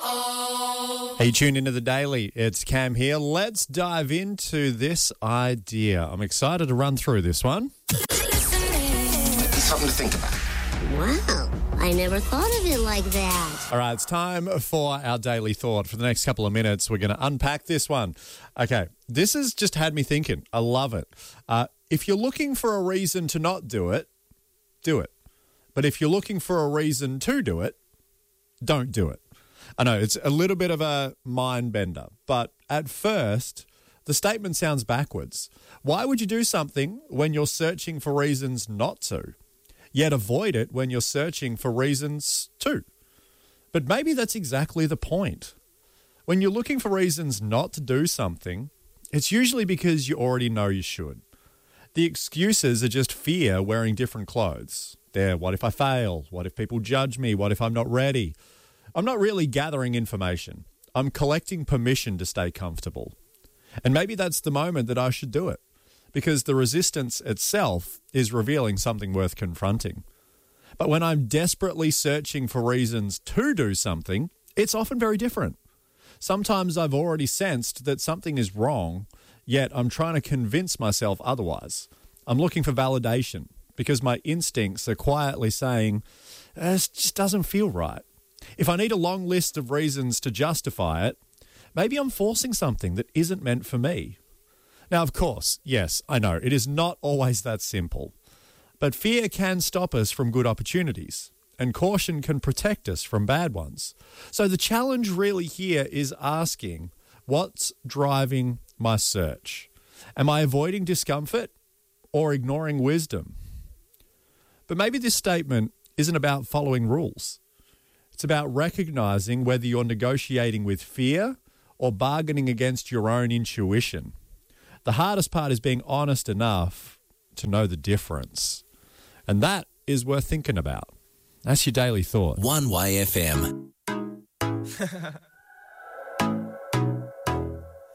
Hey, tune into the Daily. It's Cam here. Let's dive into this idea. I'm excited to run through this one. Something to think about. Wow, I never thought of it like that. All right, it's time for our daily thought. For the next couple of minutes, we're going to unpack this one. Okay, this has just had me thinking. I love it. If you're looking for a reason to not do it, do it. But if you're looking for a reason to do it, don't do it. I know it's a little bit of a mind bender, but at first, the statement sounds backwards. Why would you do something when you're searching for reasons not to, yet avoid it when you're searching for reasons to? But maybe that's exactly the point. When you're looking for reasons not to do something, it's usually because you already know you should. The excuses are just fear wearing different clothes. They're, what if I fail? What if people judge me? What if I'm not ready? I'm not really gathering information. I'm collecting permission to stay comfortable. And maybe that's the moment that I should do it, because the resistance itself is revealing something worth confronting. But when I'm desperately searching for reasons to do something, it's often very different. Sometimes I've already sensed that something is wrong, yet I'm trying to convince myself otherwise. I'm looking for validation because my instincts are quietly saying, it just doesn't feel right. If I need a long list of reasons to justify it, maybe I'm forcing something that isn't meant for me. Now, of course, yes, I know, it is not always that simple. But fear can stop us from good opportunities, and caution can protect us from bad ones. So the challenge really here is asking, what's driving my search? Am I avoiding discomfort or ignoring wisdom? But maybe this statement isn't about following rules. It's about recognizing whether you're negotiating with fear or bargaining against your own intuition. The hardest part is being honest enough to know the difference. And that is worth thinking about. That's your daily thought. One Way FM.